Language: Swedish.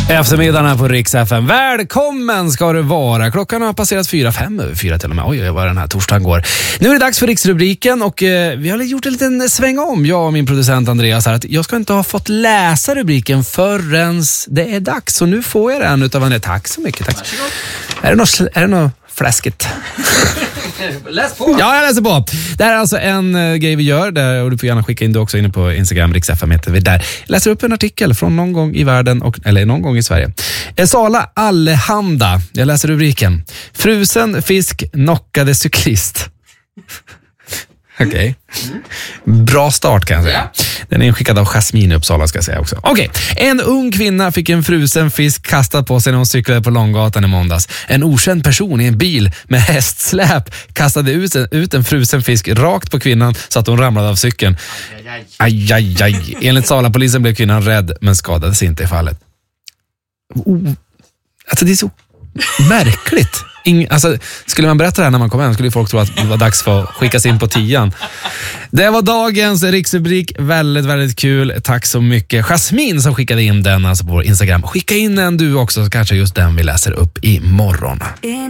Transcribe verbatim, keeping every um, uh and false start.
Eftermiddagarna på Rix F M. Välkommen ska du vara. Klockan har passerat fyra, fem över fyra till och med. Oj, vad den här torsdagen går. Nu är det dags för Riksrubriken och eh, vi har gjort en liten sväng om, jag och min producent Andreas här, att jag ska inte ha fått läsa rubriken förrän det är dags. Så nu får jag den utav henne. Tack så mycket. Tack. Är det något, är det något fläskigt? Läs på. Ja, jag läser på. Det här är alltså en uh, grej vi gör där, och du får gärna skicka in det också inne på Instagram, Rix F M heter vi där. Jag läser upp en artikel från någon gång i världen och, eller någon gång i Sverige. Sala Allehanda. Jag läser rubriken. Frusen fisk knockade cyklist. Okej. Okay. Bra start kan jag säga. Den är inskickad av Jasmin i Uppsala ska jag säga också. Okej. Okay. En ung kvinna fick en frusen fisk kastad på sig när hon cyklade på Långgatan i måndags. En okänd person i en bil med hästsläp kastade ut en, ut en frusen fisk rakt på kvinnan så att hon ramlade av cykeln. Aj, aj, aj. Enligt Sala-polisen blev kvinnan rädd men skadades inte i fallet. Oh. Alltså det är så märkligt. Ing, alltså, skulle man berätta det här när man kom hem skulle folk tro att det var dags för att skickas in på tian. Det var dagens riksrubrik. Väldigt, väldigt kul. Tack så mycket. Jasmin som skickade in den alltså på vår Instagram. Skicka in den du också så kanske just den vi läser upp imorgon.